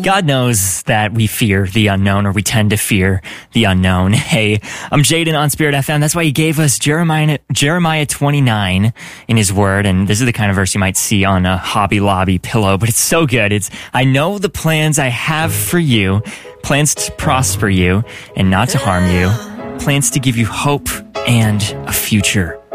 God knows that we fear the unknown, or we tend to fear the unknown. Hey, I'm Jaden on Spirit FM. That's why he gave us Jeremiah 29 in his word. And this is the kind of verse you might see on a Hobby Lobby pillow, but it's so good. It's, I know the plans I have for you, plans to prosper you and not to harm you, plans to give you hope and a future.